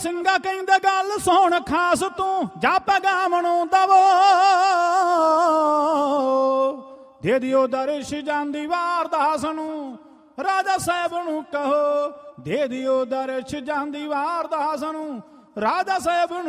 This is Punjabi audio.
ਸਿੰਘਾ ਕਹਿੰਦੇ ਗੱਲ ਸੁਣ ਖਾਸ ਤੂੰ ਜਾ ਪੈਗਾਮ ਨੂੰ ਦਵੋ ਦੇ ਦਿਓ ਦਰਸ਼ ਜਾਂਦੀ ਵਾਰਦਾਸ ਨੂੰ ਰਾਜਾ ਸਾਹਿਬ ਨੂੰ ਕਹੋ ਦੇ ਦਿਓ ਦਰਸ਼ ਜਾਂਦੀ ਵਾਰਦਾਸ ਨੂੰ ਰਾਜਾ ਸਾਹਿਬ ਨੂੰ